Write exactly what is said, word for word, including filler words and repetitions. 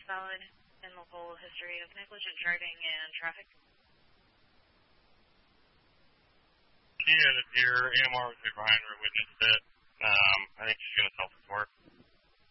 valid and local history of negligent driving and traffic. Yeah, your A M R was right behind her, witnessed it. Um, I think she's going to self-report.